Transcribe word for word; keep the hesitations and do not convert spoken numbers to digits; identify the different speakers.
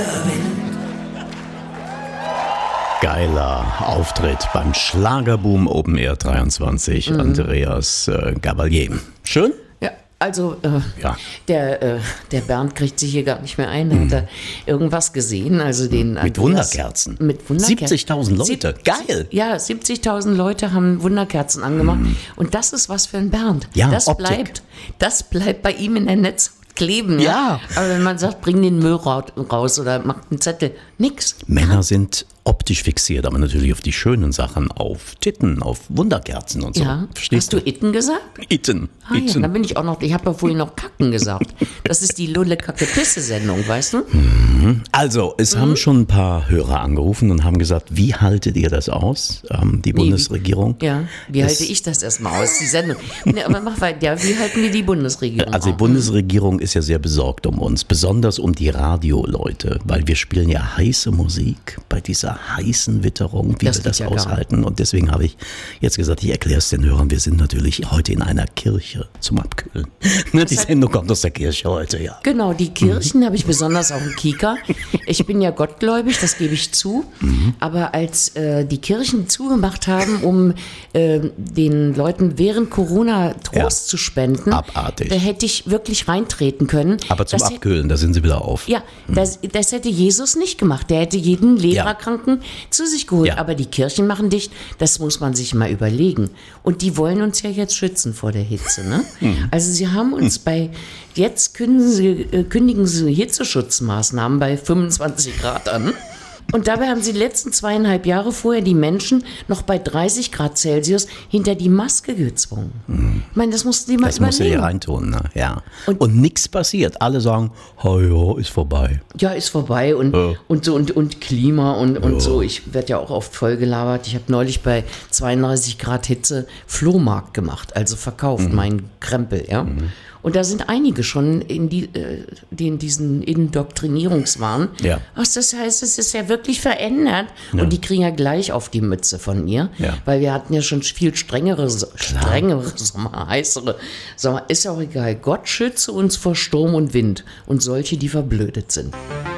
Speaker 1: Geiler Auftritt beim Schlagerboom Open Air dreiundzwanzig. Mhm. Andreas äh, Gabalier. Schön?
Speaker 2: Ja, also äh,
Speaker 1: ja.
Speaker 2: Der, äh, der Bernd kriegt sich hier gar nicht mehr ein. Da mhm. hat er irgendwas gesehen. Also den
Speaker 1: mit Wunderkerzen.
Speaker 2: Mit Wunderkerzen.
Speaker 1: siebzigtausend Leute.
Speaker 2: Sieb-
Speaker 1: Geil.
Speaker 2: Ja, siebzigtausend Leute haben Wunderkerzen angemacht. Mhm. Und das ist was für ein Bernd.
Speaker 1: Ja,
Speaker 2: das
Speaker 1: Optik.
Speaker 2: bleibt. Das bleibt bei ihm in der Netz kleben. Ja?
Speaker 1: Ja.
Speaker 2: Aber wenn man sagt, bring den Müll raus oder mach einen Zettel, nix.
Speaker 1: Männer ja. sind optisch fixiert, aber natürlich auf die schönen Sachen, auf Titten, auf Wunderkerzen und so.
Speaker 2: Ja.
Speaker 1: Verstehst
Speaker 2: Hast du Itten gesagt?
Speaker 1: Itten.
Speaker 2: Ah,
Speaker 1: Itten.
Speaker 2: Ja, dann bin ich auch noch, ich habe ja vorhin noch Kacken gesagt. Das ist die Lulle-Kacke-Pisse-Sendung, weißt du?
Speaker 1: Mhm. Also, es mhm. haben schon ein paar Hörer angerufen und haben gesagt, wie haltet ihr das aus, ähm, die Bundesregierung?
Speaker 2: Wie, ja, wie das, halte ich das erstmal aus, die Sendung? Ja, aber mach weiter, ja, wie halten wir die Bundesregierung
Speaker 1: Also die
Speaker 2: auf?
Speaker 1: Bundesregierung ist ja sehr besorgt um uns, besonders um die Radioleute, weil wir spielen ja heiße Musik bei dieser heißen Witterung, wie
Speaker 2: das
Speaker 1: wir das
Speaker 2: ja
Speaker 1: aushalten. Und deswegen habe ich jetzt gesagt, ich erkläre es den Hörern, wir sind natürlich heute in einer Kirche zum Abkühlen. Ne, die Sendung kommt aus der Kirche heute, ja.
Speaker 2: Genau, die Kirchen mhm. habe ich besonders auch im Kika. Ich bin ja gottgläubig, das gebe ich zu. Mhm. Aber als äh, die Kirchen zugemacht haben, um äh, den Leuten während Corona Trost ja. zu spenden,
Speaker 1: abartig.
Speaker 2: Da hätte ich wirklich reintreten können.
Speaker 1: Aber zum
Speaker 2: das
Speaker 1: Abkühlen, da sind sie wieder auf.
Speaker 2: Ja, mhm. das, das hätte Jesus nicht gemacht. Der hätte jeden Leberkranken ja. zu sich geholt. Ja. Aber die Kirchen machen dicht, das muss man sich mal überlegen. Und die wollen uns ja jetzt schützen vor der Hitze. Ne? Mhm. Also sie haben uns mhm. bei, jetzt kündigen sie, äh, kündigen sie Hitzeschutzmaßnahmen bei fünfundzwanzig Grad an. Und dabei haben sie die letzten zweieinhalb Jahre vorher die Menschen noch bei dreißig Grad Celsius hinter die Maske gezwungen. Mhm. Ich meine, das mussten die mal
Speaker 1: das
Speaker 2: überlegen.
Speaker 1: Das musst du hier reintun, ne? Ja. Und, und nichts passiert. Alle sagen, oh ja, ist vorbei.
Speaker 2: Ja, ist vorbei und, ja. und so und, und Klima und, und
Speaker 1: ja.
Speaker 2: so. Ich werde ja auch oft vollgelabert. Ich habe neulich bei zweiunddreißig Grad Hitze Flohmarkt gemacht, also verkauft, mhm. meinen Krempel, ja. Mhm. Und da sind einige schon in, die, äh, die in diesen Indoktrinierungswahn. Ja. Ach, das heißt, es ist ja wirklich verändert. Ja. Und die kriegen ja gleich auf die Mütze von mir. Ja. Weil wir hatten ja schon viel strengere, strengere Sommer, heißere Sommer. Ist ja auch egal. Gott schütze uns vor Sturm und Wind und solche, die verblödet sind.